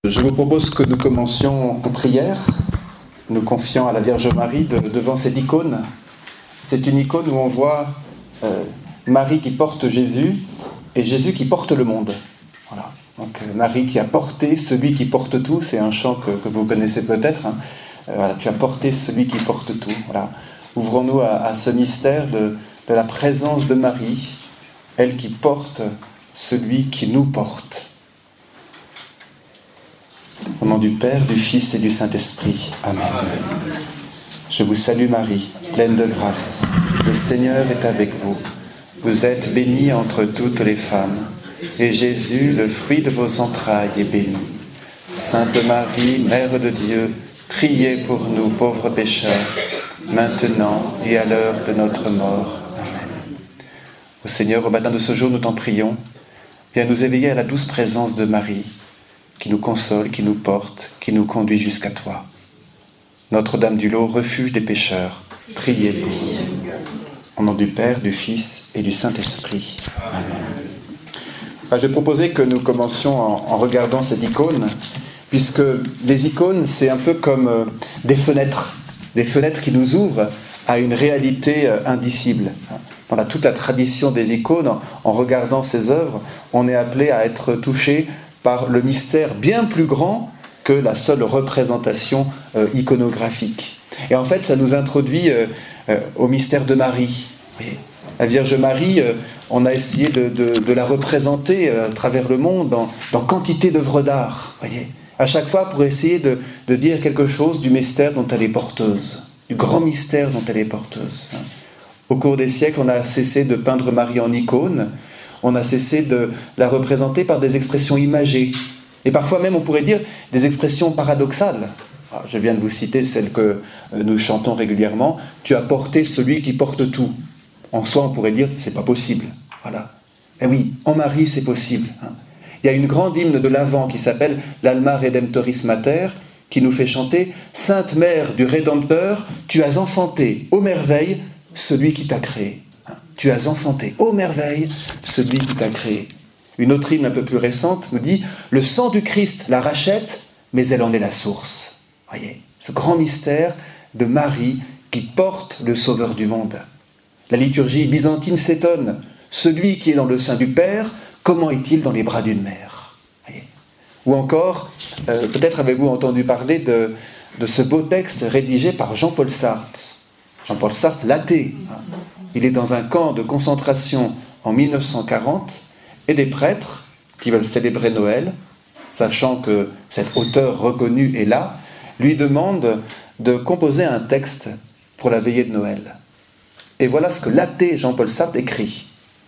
Je vous propose que nous commencions en prière, nous confiant à la Vierge Marie devant cette icône. C'est une icône où on voit Marie qui porte Jésus et Jésus qui porte le monde. Voilà. Donc Marie qui a porté celui qui porte tout, c'est un chant que vous connaissez peut-être. Voilà, tu as porté celui qui porte tout. Voilà. Ouvrons-nous à ce mystère de la présence de Marie, elle qui porte celui qui nous porte. Au nom du Père, du Fils et du Saint-Esprit. Amen. Je vous salue Marie, pleine de grâce. Le Seigneur est avec vous. Vous êtes bénie entre toutes les femmes. Et Jésus, le fruit de vos entrailles, est béni. Sainte Marie, Mère de Dieu, priez pour nous pauvres pécheurs, maintenant et à l'heure de notre mort. Amen. Ô Seigneur, au matin de ce jour, nous t'en prions. Viens nous éveiller à la douce présence de Marie, qui nous console, qui nous porte, qui nous conduit jusqu'à toi. Notre-Dame du Lot, refuge des pécheurs, priez pour nous. Au nom du Père, du Fils et du Saint-Esprit. Amen. Je vais proposer que nous commencions en regardant cette icône, puisque les icônes, c'est un peu comme des fenêtres qui nous ouvrent à une réalité indicible. Dans toute la tradition des icônes, en regardant ces œuvres, on est appelé à être touché par le mystère bien plus grand que la seule représentation iconographique. Et en fait, ça nous introduit au mystère de Marie. Vous voyez, la Vierge Marie, on a essayé de la représenter à travers le monde dans quantité d'œuvres d'art. Vous voyez, à chaque fois pour essayer de dire quelque chose du mystère dont elle est porteuse, du grand mystère dont elle est porteuse. Au cours des siècles, on a cessé de peindre Marie en icône. On a cessé de la représenter par des expressions imagées. Et parfois même, on pourrait dire, des expressions paradoxales. Alors, je viens de vous citer celle que nous chantons régulièrement. « Tu as porté celui qui porte tout ». En soi, on pourrait dire, c'est pas possible. Voilà. Eh oui, en Marie, c'est possible. Il y a une grande hymne de l'Avent qui s'appelle « L'Alma Redemptoris Mater », qui nous fait chanter « Sainte Mère du Rédempteur, tu as enfanté, ô merveille, celui qui t'a créé ». Tu as enfanté, ô merveille, celui qui t'a créé. Une autre hymne un peu plus récente nous dit « Le sang du Christ la rachète, mais elle en est la source ». Voyez, ce grand mystère de Marie qui porte le Sauveur du monde. La liturgie byzantine s'étonne. Celui qui est dans le sein du Père, comment est-il dans les bras d'une mère ? Voyez. Ou encore, peut-être avez-vous entendu parler de ce beau texte rédigé par Jean-Paul Sartre. Jean-Paul Sartre, l'athée. Il est dans un camp de concentration en 1940 et des prêtres qui veulent célébrer Noël, sachant que cet auteur reconnu est là, lui demandent de composer un texte pour la veillée de Noël. Et voilà ce que l'athée Jean-Paul Sartre écrit.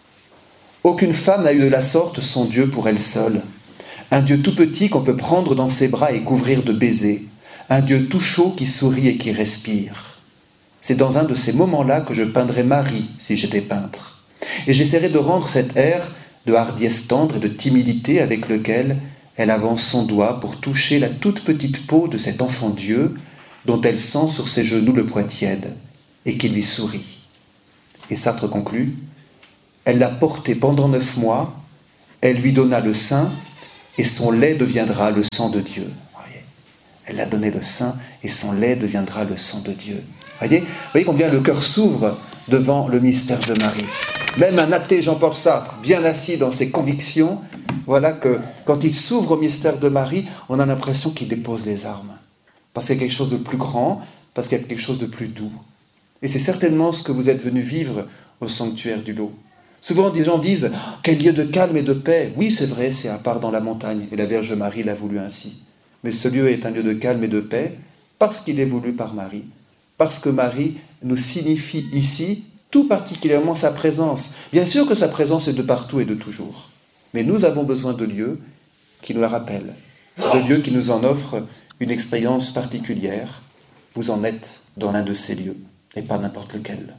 « Aucune femme n'a eu de la sorte son Dieu pour elle seule. Un Dieu tout petit qu'on peut prendre dans ses bras et couvrir de baisers. Un Dieu tout chaud qui sourit et qui respire. C'est dans un de ces moments-là que je peindrais Marie si j'étais peintre. Et j'essaierai de rendre cet air de hardiesse tendre et de timidité avec lequel elle avance son doigt pour toucher la toute petite peau de cet enfant Dieu dont elle sent sur ses genoux le poids tiède et qui lui sourit. » Et Sartre conclut, « Elle l'a porté pendant 9 mois, elle lui donna le sein et son lait deviendra le sang de Dieu. » Voyez, elle a donné le sein et son lait deviendra le sang de Dieu. Voyez combien le cœur s'ouvre devant le mystère de Marie. Même un athée Jean-Paul Sartre, bien assis dans ses convictions, voilà que quand il s'ouvre au mystère de Marie, on a l'impression qu'il dépose les armes. Parce qu'il y a quelque chose de plus grand, parce qu'il y a quelque chose de plus doux. Et c'est certainement ce que vous êtes venus vivre au sanctuaire du Lot. Souvent, des gens disent « Quel lieu de calme et de paix !» Oui, c'est vrai, c'est à part dans la montagne, et la Vierge Marie l'a voulu ainsi. Mais ce lieu est un lieu de calme et de paix parce qu'il est voulu par Marie. Parce que Marie nous signifie ici tout particulièrement sa présence. Bien sûr que sa présence est de partout et de toujours. Mais nous avons besoin de lieux qui nous la rappellent, de lieux qui nous en offrent une expérience particulière. Vous en êtes dans l'un de ces lieux, et pas n'importe lequel.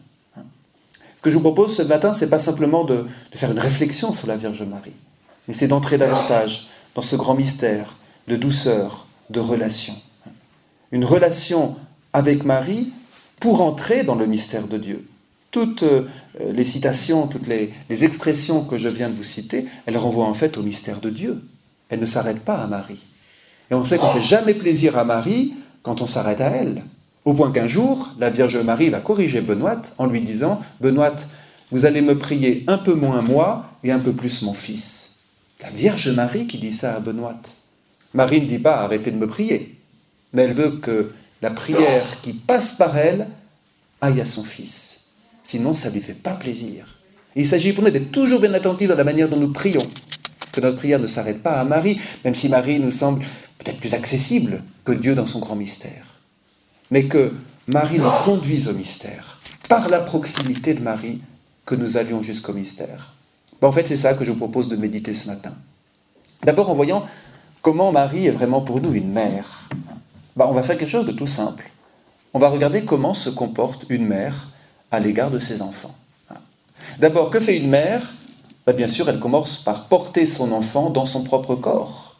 Ce que je vous propose ce matin, ce n'est pas simplement de faire une réflexion sur la Vierge Marie, mais c'est d'entrer davantage dans ce grand mystère de douceur, de relation. Une relation avec Marie pour entrer dans le mystère de Dieu. Toutes les citations, toutes les expressions que je viens de vous citer, elles renvoient en fait au mystère de Dieu. Elles ne s'arrêtent pas à Marie. Et on sait qu'on ne fait jamais plaisir à Marie quand on s'arrête à elle. Au point qu'un jour, la Vierge Marie va corriger Benoîte en lui disant « Benoîte, vous allez me prier un peu moins moi et un peu plus mon fils. » La Vierge Marie qui dit ça à Benoîte. Marie ne dit pas « arrêtez de me prier », mais elle veut que la prière qui passe par elle aille à son fils. Sinon, ça ne lui fait pas plaisir. Et il s'agit pour nous d'être toujours bien attentifs dans la manière dont nous prions. Que notre prière ne s'arrête pas à Marie, même si Marie nous semble peut-être plus accessible que Dieu dans son grand mystère. Mais que Marie nous conduise au mystère, par la proximité de Marie, que nous allions jusqu'au mystère. En fait, c'est ça que je vous propose de méditer ce matin. D'abord en voyant comment Marie est vraiment pour nous une mère. On va faire quelque chose de tout simple. On va regarder comment se comporte une mère à l'égard de ses enfants. D'abord, que fait une mère ? Bien sûr, elle commence par porter son enfant dans son propre corps.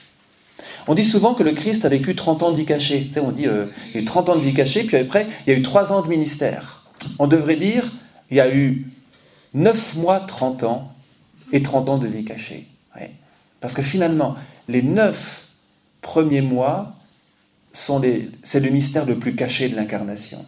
On dit souvent que le Christ a vécu 30 ans de vie cachée. Tu sais, on dit il y a eu 30 ans de vie cachée, puis après, il y a eu 3 ans de ministère. On devrait dire il y a eu 9 mois, 30 ans, et 30 ans de vie cachée. Ouais. Parce que finalement, les 9 premiers mois, c'est le mystère le plus caché de l'incarnation.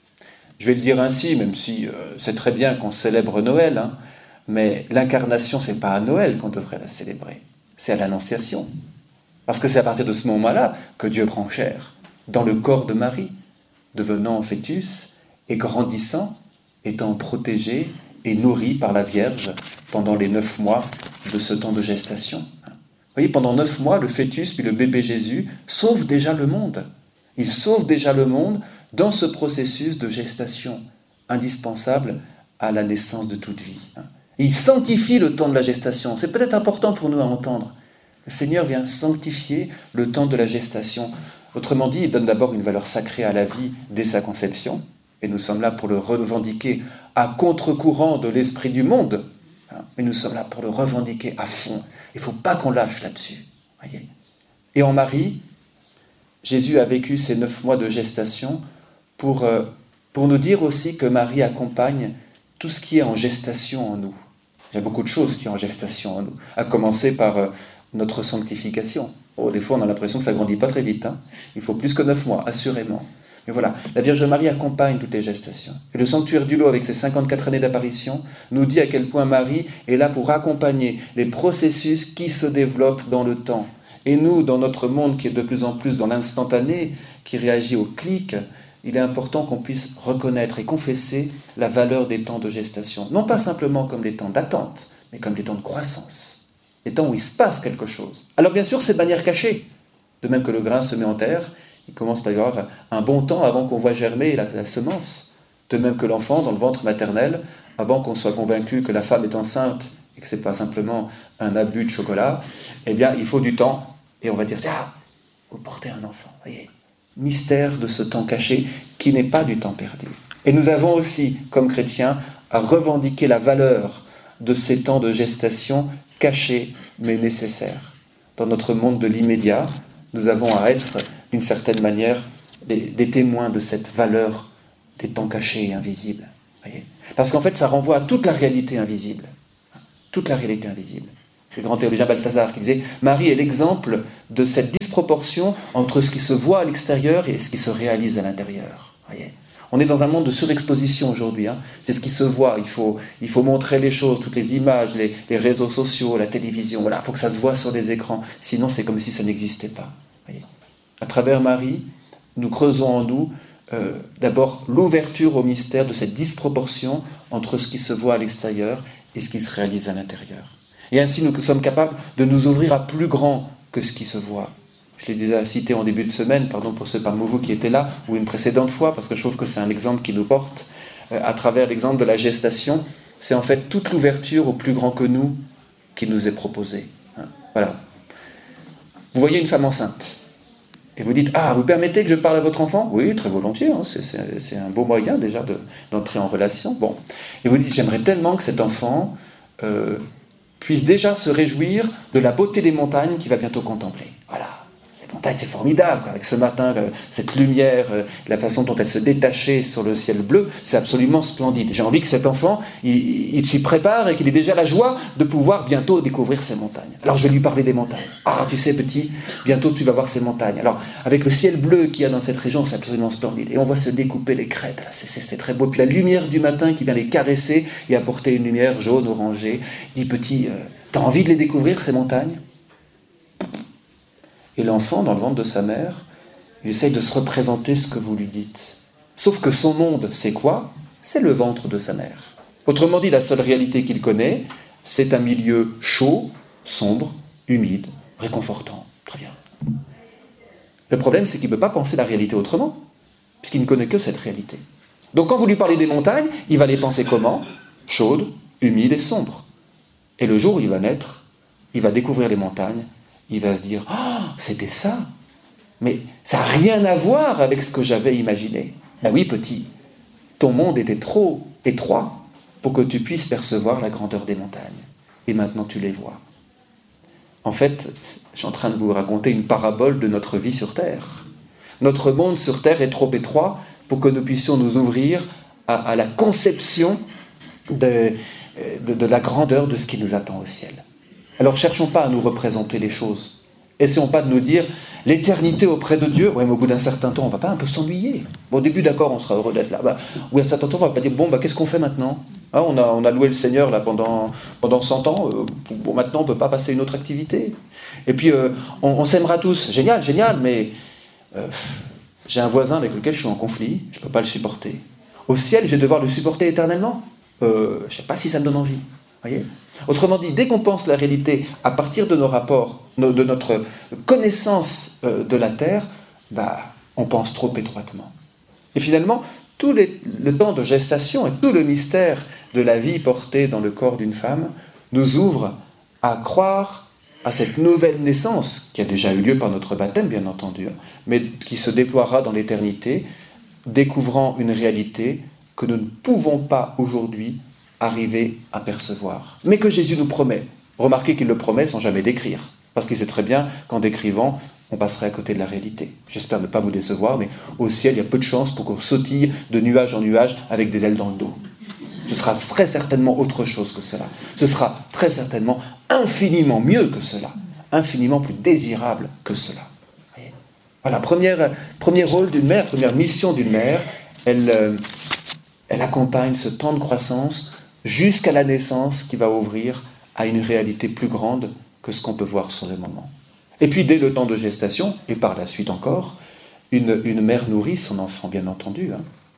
Je vais le dire ainsi, même si c'est très bien qu'on célèbre Noël, mais l'incarnation, ce n'est pas à Noël qu'on devrait la célébrer, c'est à l'Annonciation. Parce que c'est à partir de ce moment-là que Dieu prend chair, dans le corps de Marie, devenant fœtus et grandissant, étant protégé et nourri par la Vierge pendant les 9 mois de ce temps de gestation. Vous voyez, pendant 9 mois, le fœtus puis le bébé Jésus sauve déjà le monde. Il sauve déjà le monde dans ce processus de gestation indispensable à la naissance de toute vie. Il sanctifie le temps de la gestation. C'est peut-être important pour nous à entendre. Le Seigneur vient sanctifier le temps de la gestation. Autrement dit, il donne d'abord une valeur sacrée à la vie dès sa conception, et nous sommes là pour le revendiquer à contre-courant de l'esprit du monde, mais nous sommes là pour le revendiquer à fond. Il ne faut pas qu'on lâche là-dessus. Voyez. Et en Marie, Jésus a vécu ces 9 mois de gestation pour nous dire aussi que Marie accompagne tout ce qui est en gestation en nous. Il y a beaucoup de choses qui sont en gestation en nous, à commencer par notre sanctification. Des fois, on a l'impression que ça ne grandit pas très vite. Il faut plus que 9 mois, assurément. Mais voilà, la Vierge Marie accompagne toutes les gestations. Et le sanctuaire du lot, avec ses 54 années d'apparition, nous dit à quel point Marie est là pour accompagner les processus qui se développent dans le temps. Et nous, dans notre monde qui est de plus en plus dans l'instantané, qui réagit au clic, il est important qu'on puisse reconnaître et confesser la valeur des temps de gestation. Non pas simplement comme des temps d'attente, mais comme des temps de croissance. Des temps où il se passe quelque chose. Alors bien sûr, c'est de manière cachée. De même que le grain semé en terre, il commence à y avoir un bon temps avant qu'on voit germer la semence. De même que l'enfant dans le ventre maternel, avant qu'on soit convaincu que la femme est enceinte et que ce n'est pas simplement un abus de chocolat, eh bien, il faut du temps. Et on va dire, vous portez un enfant, voyez. Mystère de ce temps caché qui n'est pas du temps perdu. Et nous avons aussi, comme chrétiens, à revendiquer la valeur de ces temps de gestation cachés mais nécessaires. Dans notre monde de l'immédiat, nous avons à être, d'une certaine manière, des témoins de cette valeur des temps cachés et invisibles. Voyez. Parce qu'en fait, ça renvoie à toute la réalité invisible. Toute la réalité invisible. C'est le grand théologien Balthazar qui disait « Marie est l'exemple de cette disproportion entre ce qui se voit à l'extérieur et ce qui se réalise à l'intérieur. » Voyez. On est dans un monde de surexposition aujourd'hui. C'est ce qui se voit. Il faut montrer les choses, toutes les images, les réseaux sociaux, la télévision. Voilà, il faut que ça se voit sur les écrans. Sinon, c'est comme si ça n'existait pas. Voyez. À travers Marie, nous creusons en nous d'abord l'ouverture au mystère de cette disproportion entre ce qui se voit à l'extérieur et ce qui se réalise à l'intérieur. Et ainsi, nous sommes capables de nous ouvrir à plus grand que ce qui se voit. Je l'ai déjà cité en début de semaine, pardon pour ceux parmi vous qui étaient là, ou une précédente fois, parce que je trouve que c'est un exemple qui nous porte. À travers l'exemple de la gestation, c'est en fait toute l'ouverture au plus grand que nous qui nous est proposée. Voilà. Vous voyez une femme enceinte, et vous dites « Ah, vous permettez que je parle à votre enfant ?» Oui, très volontiers, c'est un beau moyen déjà d'entrer en relation. Bon. Et vous dites « J'aimerais tellement que cet enfant puisse déjà se réjouir de la beauté des montagnes qu'il va bientôt contempler. » Voilà, c'est bon. montagne, c'est formidable, quoi. Avec ce matin, cette lumière, la façon dont elle se détachait sur le ciel bleu, c'est absolument splendide. J'ai envie que cet enfant, il s'y prépare et qu'il ait déjà la joie de pouvoir bientôt découvrir ces montagnes. Alors je vais lui parler des montagnes. Ah, tu sais, petit, bientôt tu vas voir ces montagnes. Alors, avec le ciel bleu qu'il y a dans cette région, c'est absolument splendide. Et on voit se découper les crêtes, là, c'est très beau. Puis la lumière du matin qui vient les caresser et apporter une lumière jaune, orangée. Dis, petit, t'as envie de les découvrir, ces montagnes ? Et l'enfant, dans le ventre de sa mère, il essaye de se représenter ce que vous lui dites. Sauf que son monde, c'est quoi ? C'est le ventre de sa mère. Autrement dit, la seule réalité qu'il connaît, c'est un milieu chaud, sombre, humide, réconfortant. Très bien. Le problème, c'est qu'il ne peut pas penser la réalité autrement, puisqu'il ne connaît que cette réalité. Donc quand vous lui parlez des montagnes, il va les penser comment ? Chaudes, humides et sombres. Et le jour où il va naître, il va découvrir les montagnes, il va se dire « Ah, c'était ça ! Mais ça n'a rien à voir avec ce que j'avais imaginé. » Ben oui, petit, ton monde était trop étroit pour que tu puisses percevoir la grandeur des montagnes. Et maintenant, tu les vois. En fait, je suis en train de vous raconter une parabole de notre vie sur Terre. Notre monde sur Terre est trop étroit pour que nous puissions nous ouvrir à la conception de la grandeur de ce qui nous attend au ciel. Alors cherchons pas à nous représenter les choses. Essayons pas de nous dire l'éternité auprès de Dieu. Ouais, mais au bout d'un certain temps, on va pas un peu s'ennuyer. Bon, au début, d'accord, on sera heureux d'être là. Au bout d'un certain temps, on va pas dire bon, qu'est-ce qu'on fait maintenant ? Hein, on a loué le Seigneur là pendant 100 ans. Bon, maintenant, on peut pas passer une autre activité. Et puis, on s'aimera tous. Génial, mais j'ai un voisin avec lequel je suis en conflit. Je peux pas le supporter. Au ciel, je vais devoir le supporter éternellement. Je sais pas si ça me donne envie. Voyez ? Autrement dit, dès qu'on pense la réalité à partir de nos rapports, de notre connaissance de la terre, on pense trop étroitement. Et finalement, tout le temps de gestation et tout le mystère de la vie portée dans le corps d'une femme nous ouvre à croire à cette nouvelle naissance qui a déjà eu lieu par notre baptême, bien entendu, mais qui se déploiera dans l'éternité, découvrant une réalité que nous ne pouvons pas aujourd'hui arriver à percevoir, mais que Jésus nous promet. Remarquez qu'il le promet sans jamais décrire, parce qu'il sait très bien qu'en décrivant, on passerait à côté de la réalité. J'espère ne pas vous décevoir, mais au ciel, il y a peu de chances pour qu'on sautille de nuage en nuage avec des ailes dans le dos. Ce sera très certainement autre chose que cela. Ce sera très certainement infiniment mieux que cela, infiniment plus désirable que cela. Voyez ? Voilà, premier rôle d'une mère, première mission d'une mère, elle accompagne ce temps de croissance jusqu'à la naissance qui va ouvrir à une réalité plus grande que ce qu'on peut voir sur le moment. Et puis dès le temps de gestation, et par la suite encore, une mère nourrit son enfant, bien entendu.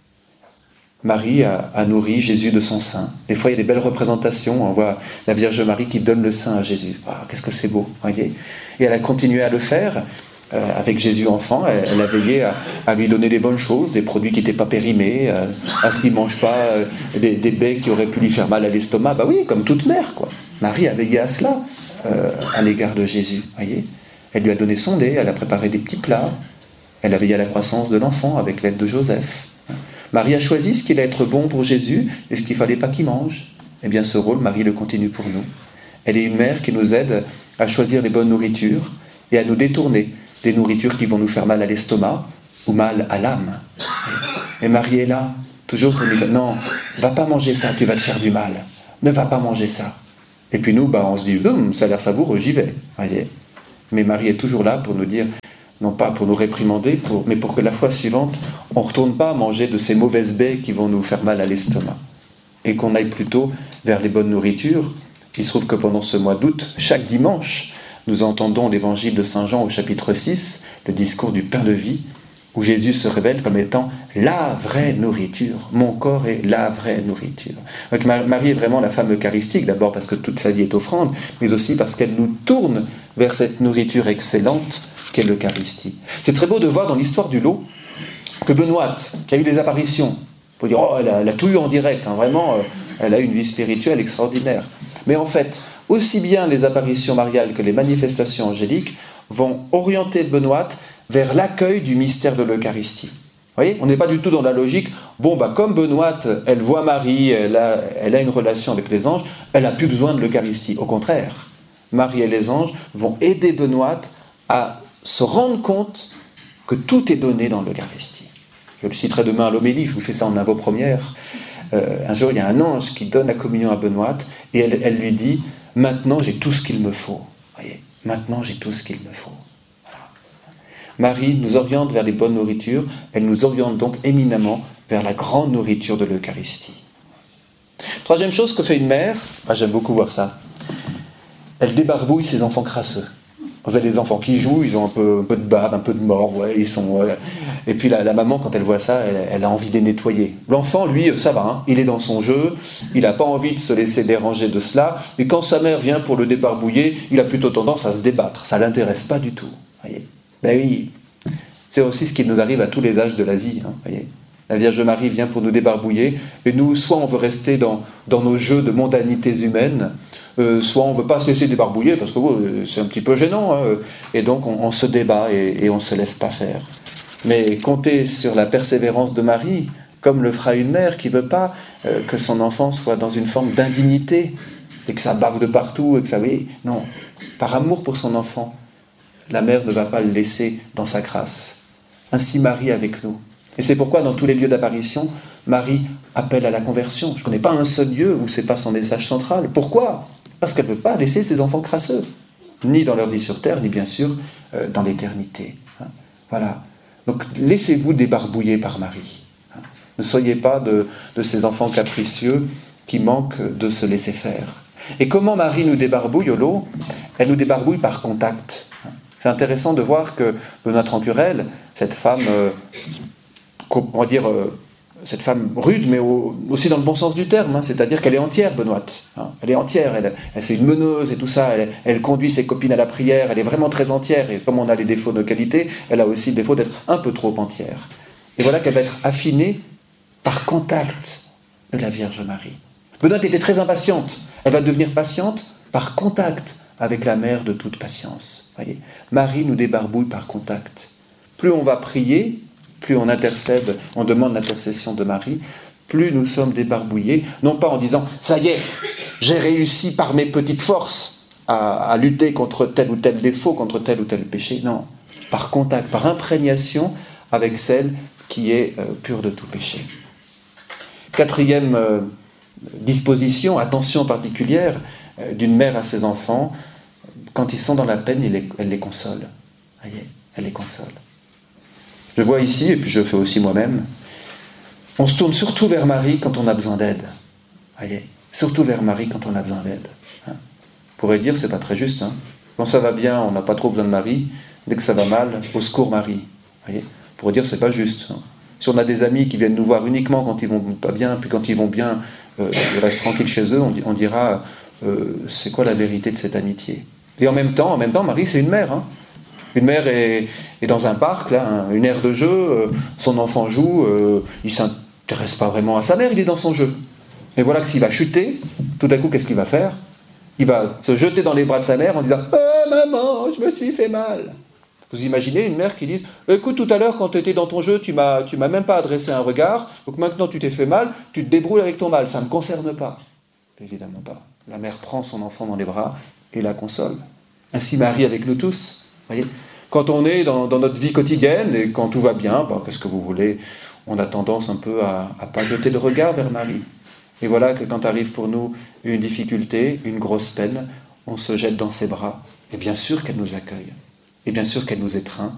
Marie a nourri Jésus de son sein. Des fois, il y a des belles représentations. On voit la Vierge Marie qui donne le sein à Jésus. Ah, qu'est-ce que c'est beau, voyez ? Et elle a continué à le faire. Avec Jésus enfant, elle a veillé à lui donner des bonnes choses, des produits qui n'étaient pas périmés, à ce qu'il ne mange pas des baies qui auraient pu lui faire mal à l'estomac. Oui, comme toute mère, quoi. Marie a veillé à cela, à l'égard de Jésus, voyez. Elle lui a donné son lait, elle a préparé des petits plats, elle a veillé à la croissance de l'enfant avec l'aide de Joseph. Marie a choisi ce qui allait être bon pour Jésus et ce qu'il ne fallait pas qu'il mange. Eh bien, ce rôle, Marie le continue pour nous. Elle est une mère qui nous aide à choisir les bonnes nourritures et à nous détourner des nourritures qui vont nous faire mal à l'estomac ou mal à l'âme. Et Marie est là, toujours pour nous dire, non, va pas manger ça, tu vas te faire du mal. Ne va pas manger ça. Et puis nous, on se dit, ça a l'air savoureux, j'y vais. Voyez. Mais Marie est toujours là pour nous dire, non pas pour nous réprimander, mais pour que la fois suivante, on ne retourne pas manger de ces mauvaises baies qui vont nous faire mal à l'estomac. Et qu'on aille plutôt vers les bonnes nourritures. Il se trouve que pendant ce mois d'août, chaque dimanche, nous entendons l'évangile de Saint Jean au chapitre 6, le discours du pain de vie, où Jésus se révèle comme étant la vraie nourriture. Mon corps est la vraie nourriture. Donc Marie est vraiment la femme eucharistique, d'abord parce que toute sa vie est offrande, mais aussi parce qu'elle nous tourne vers cette nourriture excellente qu'est l'Eucharistie. C'est très beau de voir dans l'histoire du lot que Benoît, qui a eu des apparitions, on peut dire, elle a tout eu en direct, vraiment, elle a eu une vie spirituelle extraordinaire. Mais en fait, aussi bien les apparitions mariales que les manifestations angéliques vont orienter Benoît vers l'accueil du mystère de l'Eucharistie. Vous voyez, on n'est pas du tout dans la logique, comme Benoît, elle voit Marie, elle a une relation avec les anges, elle n'a plus besoin de l'Eucharistie. Au contraire, Marie et les anges vont aider Benoît à se rendre compte que tout est donné dans l'Eucharistie. Je le citerai demain à l'homélie, je vous fais ça en avant-première. Un jour, il y a un ange qui donne la communion à Benoît et elle lui dit « Maintenant, j'ai tout ce qu'il me faut. » Voyez, maintenant, j'ai tout ce qu'il me faut. Voilà. Marie nous oriente vers les bonnes nourritures, elle nous oriente donc éminemment vers la grande nourriture de l'Eucharistie. Troisième chose que fait une mère, j'aime beaucoup voir ça, elle débarbouille ses enfants crasseux. Vous avez des enfants qui jouent, ils ont un peu de bave, un peu de morve, ils sont... Et puis la maman, quand elle voit ça, elle a envie de les nettoyer. L'enfant, lui, ça va, il est dans son jeu, il n'a pas envie de se laisser déranger de cela, et quand sa mère vient pour le débarbouiller, il a plutôt tendance à se débattre, ça ne l'intéresse pas du tout. Voyez. Ben oui, c'est aussi ce qui nous arrive à tous les âges de la vie, voyez. La Vierge Marie vient pour nous débarbouiller, et nous, soit on veut rester dans nos jeux de mondanités humaines, soit on ne veut pas se laisser débarbouiller, parce que c'est un petit peu gênant, et donc on se débat et on ne se laisse pas faire. Mais comptez sur la persévérance de Marie, comme le fera une mère qui ne veut pas que son enfant soit dans une forme d'indignité, et que ça bave de partout, et que ça... Oui, non, par amour pour son enfant, la mère ne va pas le laisser dans sa crasse. Ainsi Marie avec nous. Et c'est pourquoi dans tous les lieux d'apparition, Marie appelle à la conversion. Je ne connais pas un seul lieu où ce n'est pas son message central. Pourquoi ? Parce qu'elle ne veut pas laisser ses enfants crasseux, ni dans leur vie sur terre, ni bien sûr dans l'éternité. Voilà. Donc laissez-vous débarbouiller par Marie. Ne soyez pas de ces enfants capricieux qui manquent de se laisser faire. Et comment Marie nous débarbouille au lot ? Elle nous débarbouille par contact. C'est intéressant de voir que Benoît Trancurel, cette femme... on va dire, cette femme rude, mais aussi dans le bon sens du terme, c'est-à-dire qu'elle est entière, Benoît. Elle est entière, elle c'est une meneuse et tout ça, elle conduit ses copines à la prière, elle est vraiment très entière, et comme on a les défauts de qualité, elle a aussi le défaut d'être un peu trop entière. Et voilà qu'elle va être affinée par contact de la Vierge Marie. Benoît était très impatiente, elle va devenir patiente par contact avec la mère de toute patience. Voyez, Marie nous débarbouille par contact. Plus on va prier, plus on intercède, on demande l'intercession de Marie, plus nous sommes débarbouillés, non pas en disant « ça y est, j'ai réussi par mes petites forces à lutter contre tel ou tel défaut, contre tel ou tel péché », non, par contact, par imprégnation avec celle qui est pure de tout péché. Quatrième disposition, attention particulière d'une mère à ses enfants, quand ils sont dans la peine, elle les console. Voyez, elle les console. Je vois ici, et puis je fais aussi moi-même, on se tourne surtout vers Marie quand on a besoin d'aide. Voyez, surtout vers Marie quand on a besoin d'aide. On pourrait dire, c'est pas très juste. Quand ça va bien, on n'a pas trop besoin de Marie. Dès que ça va mal, au secours Marie. Voyez, on pourrait dire, c'est pas juste. Si on a des amis qui viennent nous voir uniquement quand ils vont pas bien, puis quand ils vont bien, ils restent tranquilles chez eux, on dira, c'est quoi la vérité de cette amitié ? Et en même temps, Marie, c'est une mère. Une mère est dans un parc, là, une aire de jeu, son enfant joue, il ne s'intéresse pas vraiment à sa mère, il est dans son jeu. Et voilà que s'il va chuter, tout d'un coup, qu'est-ce qu'il va faire ? Il va se jeter dans les bras de sa mère en disant « Oh maman, je me suis fait mal !» Vous imaginez une mère qui dit « Écoute, tout à l'heure, quand tu étais dans ton jeu, tu m'as même pas adressé un regard, donc maintenant tu t'es fait mal, tu te débrouilles avec ton mal, ça ne me concerne pas. » Évidemment pas. La mère prend son enfant dans les bras et la console. Ainsi Marie avec nous tous. Voyez, quand on est dans notre vie quotidienne et quand tout va bien, qu'est-ce que vous voulez, on a tendance un peu à pas jeter de regard vers Marie. Et voilà que quand arrive pour nous une difficulté, une grosse peine, on se jette dans ses bras. Et bien sûr qu'elle nous accueille. Et bien sûr qu'elle nous étreint.